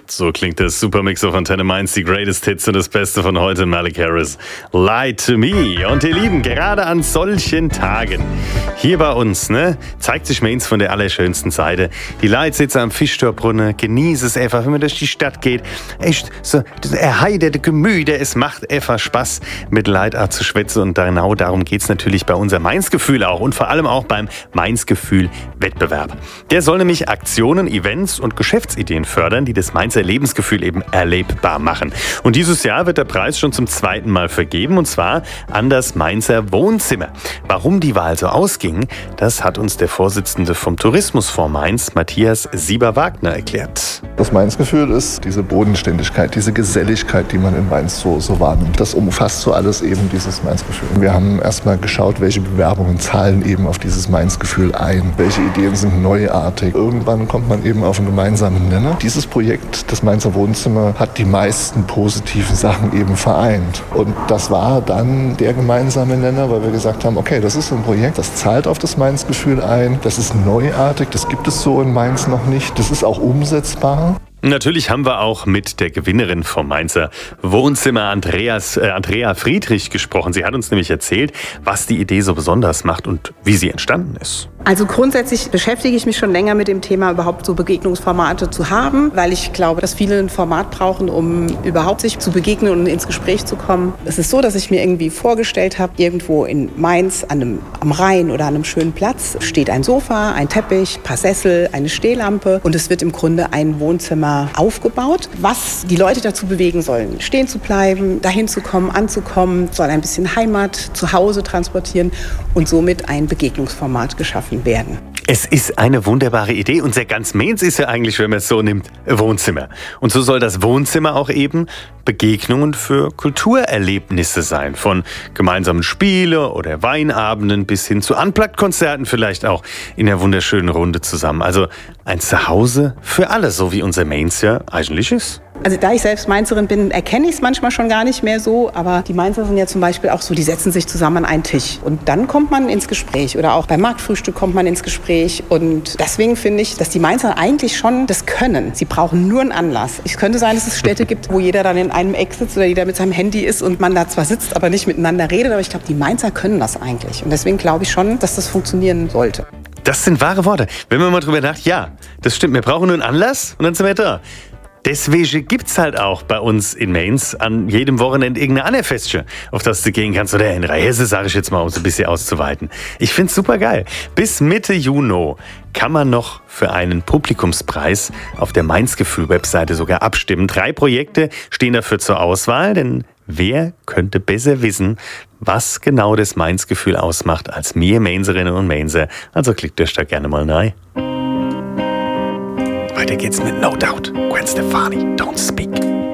So klingt das Supermix auf Antenne Mainz, die Greatest Hits und das Beste von heute, Malik Harris. Lie to me. Und ihr Lieben, gerade an solchen Tagen, hier bei uns, zeigt sich Mainz von der allerschönsten Seite. Die Leute sitzen am Fischtorbrunnen, genießen es einfach, wenn man durch die Stadt geht. Echt so erheiterte Gemüter, es macht einfach Spaß, mit Leuten zu schwätzen. Und genau darum geht es natürlich bei unserem Mainz-Gefühl auch und vor allem auch beim Mainz-Gefühl-Wettbewerb. Der soll nämlich Aktionen, Events und Geschäftsideen fördern, die das Mainzer Lebensgefühl eben erlebbar machen. Und dieses Jahr wird der Preis schon zum 2. Mal vergeben, und zwar an das Mainzer Wohnzimmer. Warum die Wahl so ausging, das hat uns der Vorsitzende vom Tourismusfonds Mainz, Matthias Sieber-Wagner, erklärt. Das Mainz-Gefühl ist diese Bodenständigkeit, diese Geselligkeit, die man in Mainz so wahrnimmt. Das umfasst so alles eben dieses Mainz-Gefühl. Wir haben erstmal geschaut, welche Bewerbungen zahlen eben auf dieses Mainz-Gefühl ein. Welche Ideen sind neuartig. Irgendwann kommt man eben auf einen gemeinsamen Nenner. Dieses Projekt, das Mainzer Wohnzimmer, hat die meisten positiven Sachen eben vereint. Und das war dann der gemeinsame Nenner, weil wir gesagt haben, okay, das ist ein Projekt, das zahlt auf das Mainz-Gefühl ein. Das ist neuartig, das gibt es so in Mainz noch nicht. Das ist auch umsetzbar. Natürlich haben wir auch mit der Gewinnerin vom Mainzer Wohnzimmer, Andrea Friedrich, gesprochen. Sie hat uns nämlich erzählt, was die Idee so besonders macht und wie sie entstanden ist. Also grundsätzlich beschäftige ich mich schon länger mit dem Thema, überhaupt so Begegnungsformate zu haben, weil ich glaube, dass viele ein Format brauchen, um überhaupt sich zu begegnen und ins Gespräch zu kommen. Es ist so, dass ich mir irgendwie vorgestellt habe, irgendwo in Mainz am Rhein oder an einem schönen Platz steht ein Sofa, ein Teppich, ein paar Sessel, eine Stehlampe und es wird im Grunde ein Wohnzimmer aufgebaut, was die Leute dazu bewegen sollen, stehen zu bleiben, dahin zu kommen, anzukommen, soll ein bisschen Heimat, zu Hause transportieren und somit ein Begegnungsformat geschaffen werden. Es ist eine wunderbare Idee. Unser ganz Mainz ist ja eigentlich, wenn man es so nimmt, Wohnzimmer. Und so soll das Wohnzimmer auch eben Begegnungen für Kulturerlebnisse sein. Von gemeinsamen Spiele oder Weinabenden bis hin zu Unplugged-Konzerten vielleicht auch in der wunderschönen Runde zusammen. Also ein Zuhause für alle, so wie unser Mainz ja eigentlich ist. Also da ich selbst Mainzerin bin, erkenne ich es manchmal schon gar nicht mehr so. Aber die Mainzer sind ja zum Beispiel auch so, die setzen sich zusammen an einen Tisch. Und dann kommt man ins Gespräch. Oder auch beim Marktfrühstück kommt man ins Gespräch. Und deswegen finde ich, dass die Mainzer eigentlich schon das können. Sie brauchen nur einen Anlass. Es könnte sein, dass es Städte gibt, wo jeder dann in einem Eck sitzt oder jeder mit seinem Handy ist und man da zwar sitzt, aber nicht miteinander redet. Aber ich glaube, die Mainzer können das eigentlich. Und deswegen glaube ich schon, dass das funktionieren sollte. Das sind wahre Worte. Wenn man mal drüber nachdenkt, ja, das stimmt. Wir brauchen nur einen Anlass und dann sind wir da. Deswegen gibt's halt auch bei uns in Mainz an jedem Wochenende irgendeine andere Festchen, auf das du gehen kannst. Oder in Rheinhesse, sage ich jetzt mal, um es ein bisschen auszuweiten. Ich find's super geil. Bis Mitte Juni kann man noch für einen Publikumspreis auf der Mainz-Gefühl-Webseite sogar abstimmen. 3 Projekte stehen dafür zur Auswahl, denn wer könnte besser wissen, was genau das Mainz-Gefühl ausmacht, als wir Mainzerinnen und Mainzer. Also klickt euch da gerne mal rein. Weiter geht's mit No Doubt. Gwen Stefani, Don't Speak.